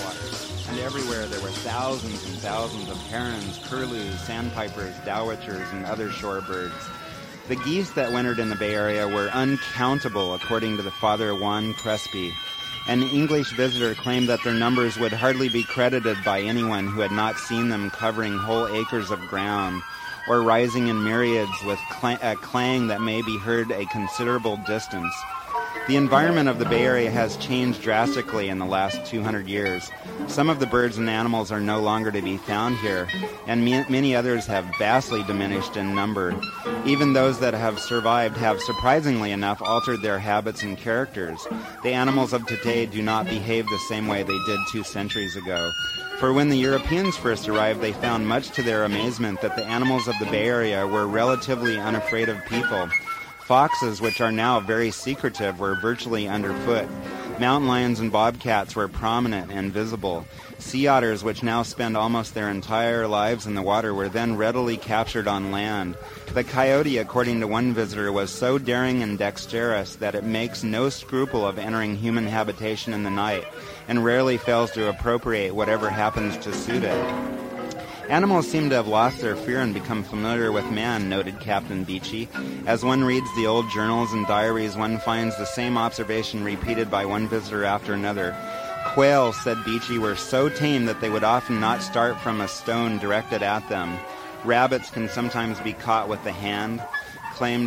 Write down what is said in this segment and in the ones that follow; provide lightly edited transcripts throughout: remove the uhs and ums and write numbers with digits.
water. And everywhere there were thousands and thousands of herons, curlews, sandpipers, dowitchers, and other shorebirds. The geese that wintered in the Bay Area were uncountable, according to the Father Juan Crespi. An English visitor claimed that their numbers would hardly be credited by anyone who had not seen them covering whole acres of ground, or rising in myriads with a clang that may be heard a considerable distance. The environment of the Bay Area has changed drastically in the last 200 years. Some of the birds and animals are no longer to be found here, and many others have vastly diminished in number. Even those that have survived have, surprisingly enough, altered their habits and characters. The animals of today do not behave the same way they did 2 centuries ago. For when the Europeans first arrived, they found much to their amazement that the animals of the Bay Area were relatively unafraid of people. Foxes, which are now very secretive, were virtually underfoot. Mountain lions and bobcats were prominent and visible. Sea otters, which now spend almost their entire lives in the water, were then readily captured on land. The coyote, according to one visitor, was so daring and dexterous that it makes no scruple of entering human habitation in the night, and rarely fails to appropriate whatever happens to suit it. Animals seem to have lost their fear and become familiar with man, noted Captain Beechey. As one reads the old journals and diaries, one finds the same observation repeated by one visitor after another. Quail, said Beechey, were so tame that they would often not start from a stone directed at them. Rabbits can sometimes be caught with the hand, claimed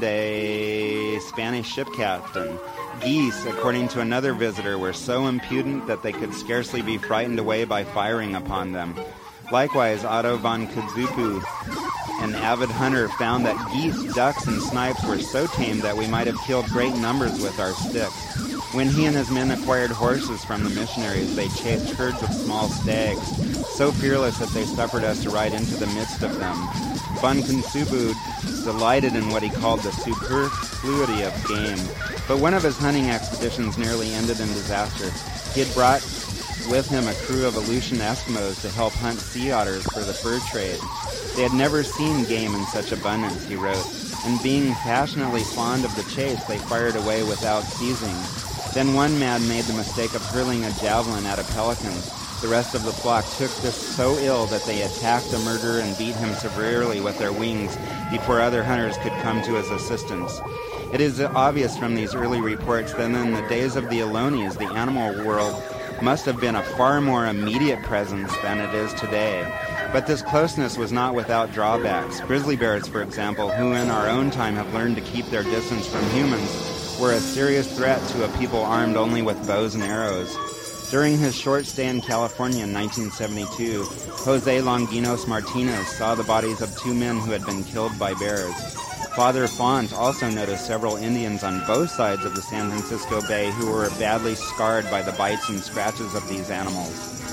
a Spanish ship captain. Geese, according to another visitor, were so impudent that they could scarcely be frightened away by firing upon them. Likewise, Otto von Kudzupu, an avid hunter, found that geese, ducks, and snipes were so tame that we might have killed great numbers with our sticks. When he and his men acquired horses from the missionaries, they chased herds of small stags, so fearless that they suffered us to ride into the midst of them. Von Kudzupu delighted in what he called the superfluity of game, but one of his hunting expeditions nearly ended in disaster. He had brought with him a crew of Aleutian Eskimos to help hunt sea otters for the fur trade. They had never seen game in such abundance, he wrote, and being passionately fond of the chase, they fired away without ceasing. Then one man made the mistake of hurling a javelin at a pelican. The rest of the flock took this so ill that they attacked the murderer and beat him severely with their wings before other hunters could come to his assistance. It is obvious from these early reports that in the days of the Ohlonies, the animal world must have been a far more immediate presence than it is today. But this closeness was not without drawbacks. Grizzly bears, for example, who in our own time have learned to keep their distance from humans, were a serious threat to a people armed only with bows and arrows. During his short stay in California in 1972, Jose Longinos Martinez saw the bodies of 2 men who had been killed by bears. Father Font also noticed several Indians on both sides of the San Francisco Bay who were badly scarred by the bites and scratches of these animals.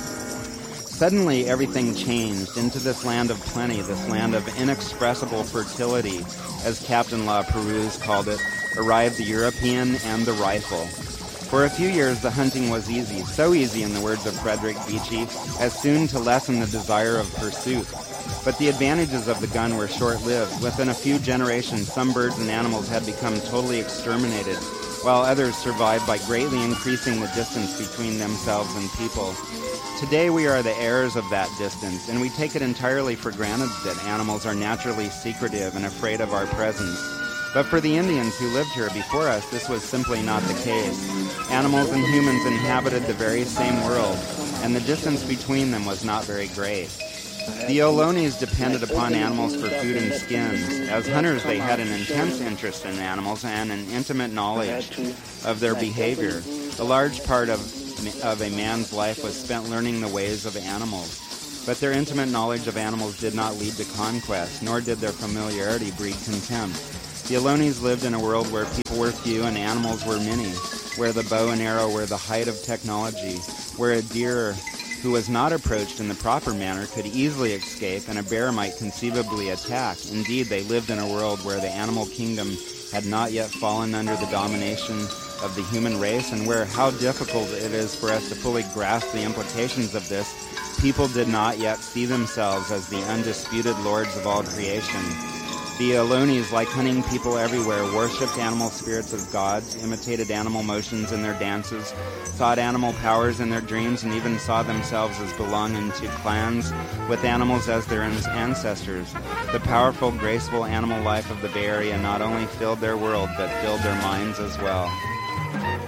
Suddenly, everything changed. Into this land of plenty, this land of inexpressible fertility, as Captain La Perouse called it, arrived the European and the rifle. For a few years, the hunting was easy, so easy, in the words of Frederick Beechey, as soon to lessen the desire of pursuit. But the advantages of the gun were short-lived. Within a few generations, some birds and animals had become totally exterminated, while others survived by greatly increasing the distance between themselves and people. Today we are the heirs of that distance, and we take it entirely for granted that animals are naturally secretive and afraid of our presence. But for the Indians who lived here before us, this was simply not the case. Animals and humans inhabited the very same world, and the distance between them was not very great. The Ohlonies depended upon animals for food and skins. As hunters, they had an intense interest in animals and an intimate knowledge of their behavior. A large part of a man's life was spent learning the ways of animals. But their intimate knowledge of animals did not lead to conquest, nor did their familiarity breed contempt. The Ohlonies lived in a world where people were few and animals were many, where the bow and arrow were the height of technology, where a deer who was not approached in the proper manner could easily escape, and a bear might conceivably attack. Indeed, they lived in a world where the animal kingdom had not yet fallen under the domination of the human race, and where, how difficult it is for us to fully grasp the implications of this, people did not yet see themselves as the undisputed lords of all creation. The Ohlone, like hunting people everywhere, worshipped animal spirits as gods, imitated animal motions in their dances, sought animal powers in their dreams, and even saw themselves as belonging to clans with animals as their ancestors. The powerful, graceful animal life of the Bay Area not only filled their world, but filled their minds as well.